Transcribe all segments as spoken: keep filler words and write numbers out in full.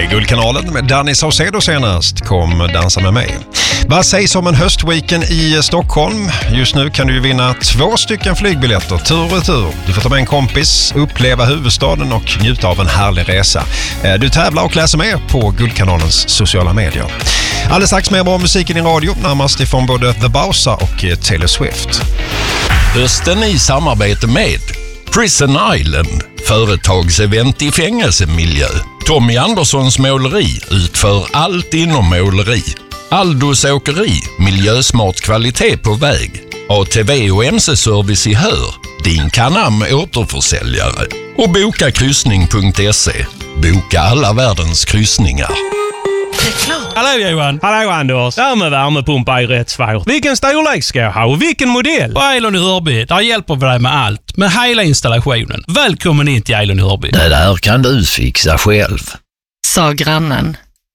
Guldkanalen med Danny Saucedo senast. Kom dansa med mig. Vad sägs om en höstweekend i Stockholm? Just nu kan du ju vinna två stycken flygbiljetter tur och retur. Du får ta med en kompis, uppleva huvudstaden och njuta av en härlig resa. Du tävlar och läser mer på Guldkanalens sociala medier. Alldeles strax mer bra musik i din radio, närmast ifrån både The Bowser och Taylor Swift. Hösten i samarbete med Prison Island, företagsevent i fängelsemiljö. Tommy Anderssons måleri utför allt inom måleri. Aldos åkeri, miljösmart kvalitet på väg. A T V och M C-service i Hör, din Canam återförsäljare. Och boka kryssning punkt se. Boka alla världens kryssningar. Hallå Johan. Hallå Anders. Det här med värmepumpa är rätt svårt. Vilken storlek ska jag ha och vilken modell? På Eilon i Hörby, där hjälper vi dig med allt. Med hela installationen. Välkommen in till Eilon i Hörby. Det där kan du fixa själv, sa grannen.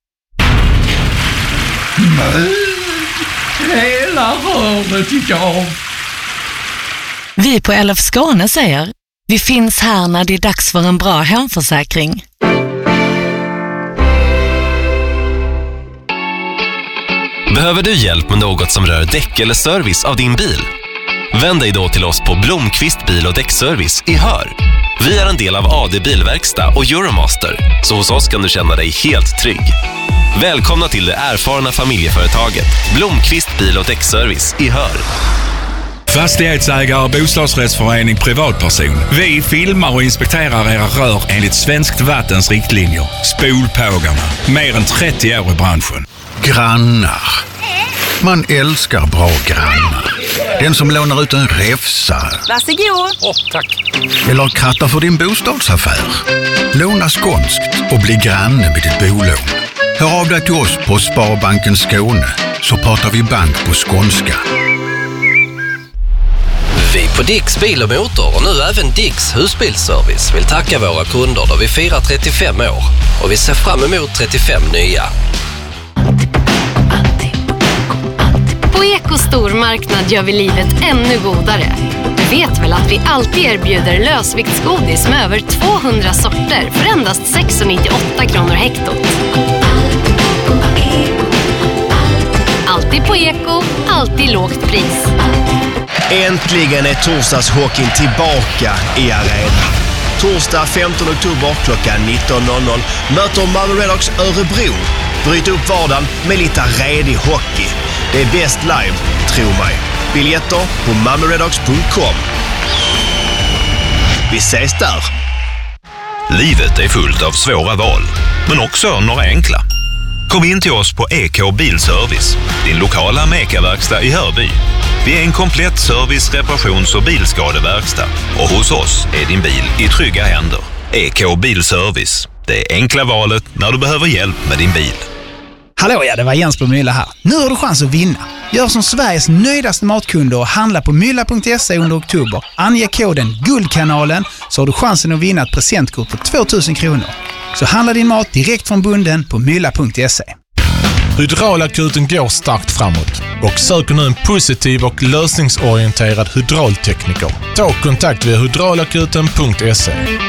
Men hela hörnet gick av. Vi på L F Skåne säger, vi finns här när det är dags för en bra hemförsäkring. Behöver du hjälp med något som rör däck eller service av din bil? Vänd dig då till oss på Blomqvist bil- och däckservice i Hör. Vi är en del av A D Bilverkstad och Euromaster, så hos oss kan du känna dig helt trygg. Välkomna till det erfarna familjeföretaget Blomqvist bil- och däckservice i Hör. Fastighetsägare, bostadsrättsförening, privatperson. Vi filmar och inspekterar era rör enligt Svenskt Vattens riktlinjer. Spolpågarna. Mer än trettio år i branschen. Grannar. Man älskar bra grannar. Den som lånar ut en räfsa. Varsågod. Åh, oh, tack. Eller krattar för din bostadsaffär. Låna skånskt och bli granne med ditt bolån. Hör av dig till oss på Sparbanken Skåne, så pratar vi bank på skånska. Vi på Dicks bil och motor och nu även Dicks husbilsservice vill tacka våra kunder då vi firar trettiofem år. Och vi ser fram emot trettiofem nya. På Eko stormarknad gör vi livet ännu godare. Du vet väl att vi alltid erbjuder lösviktsgodis med över tvåhundra sorter för endast sex nittioåtta kronor hektot. Alltid på Eko, alltid lågt pris. Äntligen är torsdagshockeyn tillbaka i arenan. Torsdag femtonde oktober klockan nitton noll noll möter Malmö Redhawks Örebro. Bryt upp vardagen med lite redig hockey. Det är bäst live, tro mig. Biljetter på malmö redhawks punkt com. Vi ses där. Livet är fullt av svåra val, men också några enkla. Kom in till oss på E K Bilservice, din lokala Meka-verkstad i Hörby. Vi är en komplett service-, reparations- och bilskadeverkstad. Och hos oss är din bil i trygga händer. E K Bilservice, det enkla valet när du behöver hjälp med din bil. Hallå, ja, det var Jens på Mylla här. Nu har du chans att vinna. Gör som Sveriges nöjdaste matkunder och handla på mylla punkt se under oktober. Ange koden Guldkanalen så har du chansen att vinna ett presentkort på tvåtusen kronor. Så handla din mat direkt från bunden på mylla punkt se. Hydraulakuten går starkt framåt och söker nu en positiv och lösningsorienterad hydraultekniker. Ta kontakt via hydraulakuten punkt se.